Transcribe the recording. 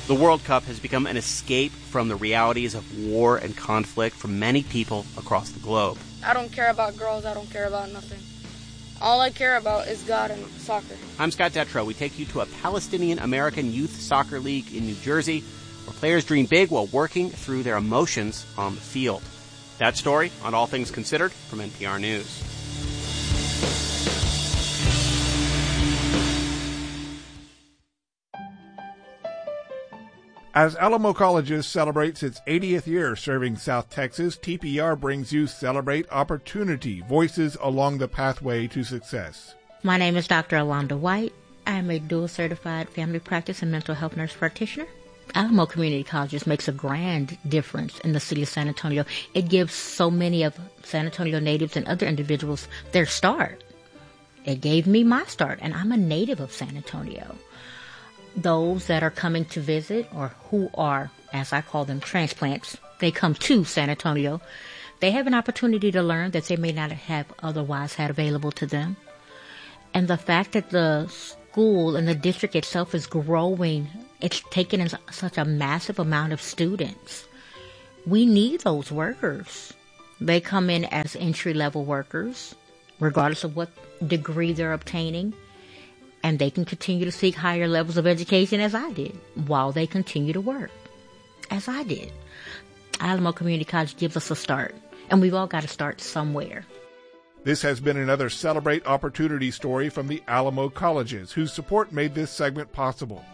The World Cup has become an escape from the realities of war and conflict for many people across the globe. I don't care about girls. I don't care about nothing. All I care about is God and soccer. I'm Scott Detrow. We take you to a Palestinian-American youth soccer league in New Jersey where players dream big while working through their emotions on the field. That story on All Things Considered from NPR News. As Alamo Colleges celebrates its 80th year serving South Texas, TPR brings you Celebrate Opportunity, Voices Along the Pathway to Success. My name is Dr. Alonda White. I am a dual-certified family practice and mental health nurse practitioner. Alamo Community Colleges makes a grand difference in the city of San Antonio. It gives so many of San Antonio natives and other individuals their start. It gave me my start, and I'm a native of San Antonio. Those that are coming to visit, or who are, as I call them, transplants, they come to San Antonio, they have an opportunity to learn that they may not have otherwise had available to them. And the fact that the school and the district itself is growing, it's taken in such a massive amount of students. We need those workers. They come in as entry-level workers, regardless of what degree they're obtaining. And they can continue to seek higher levels of education as I did, while they continue to work, as I did. Alamo Community College gives us a start, and we've all got to start somewhere. This has been another Celebrate Opportunity story from the Alamo Colleges, whose support made this segment possible.